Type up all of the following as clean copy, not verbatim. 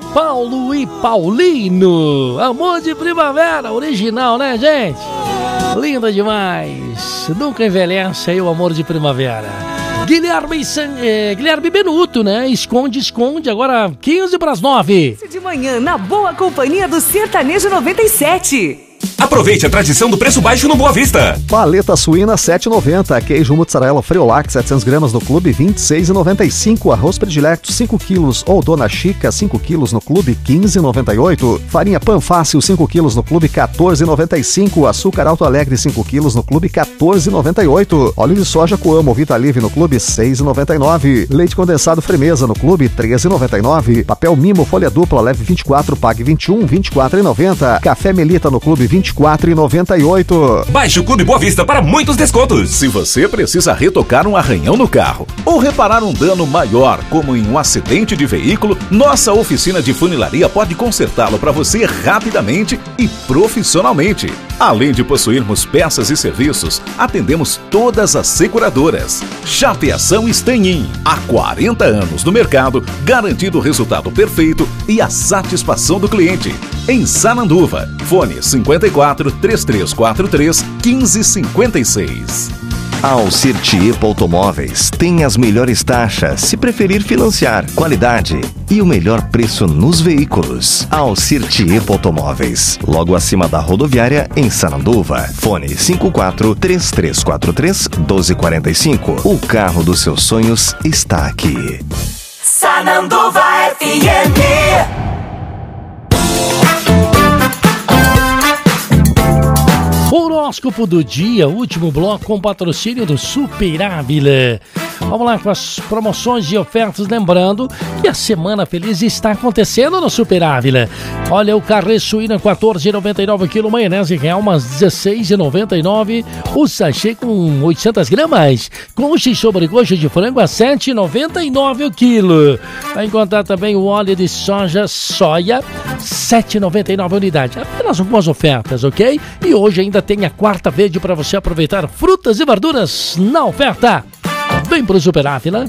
Paulo e Paulino. Amor de Primavera, original, né, gente? Linda demais. Nunca envelhece aí o Amor de Primavera. Guilherme Benuto, né? Esconde, agora 8:45. De manhã, na boa companhia do Sertanejo 97. Aproveite a tradição do preço baixo no Boa Vista. Paleta suína 7,90. Queijo mozzarella Friolac 700 gramas no Clube 26,95. Arroz predilecto 5 quilos ou Dona Chica 5 quilos no Clube 15,98. Farinha Panfácil 5 quilos no Clube 14,95. Açúcar Alto Alegre 5 quilos no Clube 14,98. Óleo de soja Coamo Vitalive no Clube 6,99. Leite condensado Fremeza no Clube 13,99. Papel Mimo folha dupla leve 24, pague 21, 24,90. Café Melita no Clube 24,98. Baixe o Clube Boa Vista para muitos descontos. Se você precisa retocar um arranhão no carro ou reparar um dano maior, como em um acidente de veículo, nossa oficina de funilaria pode consertá-lo para você rapidamente e profissionalmente. Além de possuirmos peças e serviços, atendemos todas as seguradoras. Chapeação Stanhin, há 40 anos no mercado, garantindo o resultado perfeito e a satisfação do cliente. Em Sananduva, fone 54 3343 1556. A Alcir-Tiepo Automóveis tem as melhores taxas, se preferir financiar, qualidade e o melhor preço nos veículos. Alcir-Tiepo Automóveis, logo acima da rodoviária em Sananduva. Fone 54 3343 1245. O carro dos seus sonhos está aqui. Sananduva FM. Horóscopo do dia, último bloco com patrocínio do Super Ávila. Vamos lá com as promoções e ofertas, lembrando que a Semana Feliz está acontecendo no Super Ávila. Olha, o carré suína 14,99 kg, maionese real, umas 16,99. O sachê com 800 gramas. Coxa e sobrecoxa de frango a 7,99 o quilo. Vai encontrar também o óleo de soja, 7,99 a unidade. Apenas algumas ofertas, ok? E hoje ainda tem a quarta verde para você aproveitar frutas e verduras na oferta. Vem pro Super Ávila.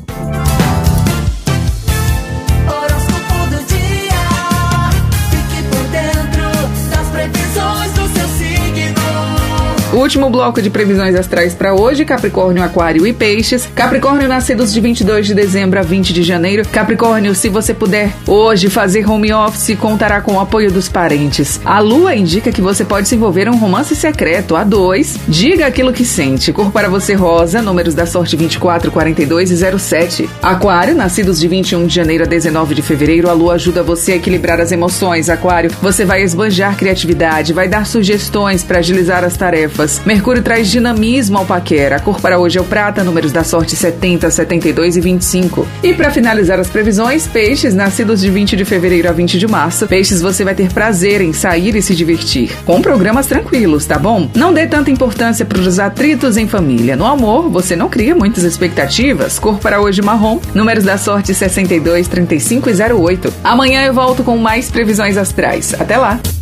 Horóscopo do dia. Fique por dentro das previsões do seu signo. O último bloco de previsões astrais para hoje: Capricórnio, Aquário e Peixes. Capricórnio, nascidos de 22 de dezembro a 20 de janeiro. Capricórnio, se você puder hoje fazer home office, contará com o apoio dos parentes. A Lua indica que você pode se envolver em um romance secreto. A 2, diga aquilo que sente. Cor para você rosa, números da sorte 24, 42 e 07. Aquário, nascidos de 21 de janeiro a 19 de fevereiro. A Lua ajuda você a equilibrar as emoções. Aquário, você vai esbanjar criatividade, vai dar sugestões para agilizar as tarefas. Mercúrio traz dinamismo ao paquera. A cor para hoje é o prata, números da sorte 70, 72 e 25. E para finalizar as previsões, Peixes, nascidos de 20 de fevereiro a 20 de março. Peixes, você vai ter prazer em sair e se divertir, com programas tranquilos, tá bom? Não dê tanta importância para os atritos em família. No amor, você não cria muitas expectativas. Cor para hoje marrom, números da sorte 62, 35 e 08. Amanhã eu volto com mais previsões astrais. Até lá!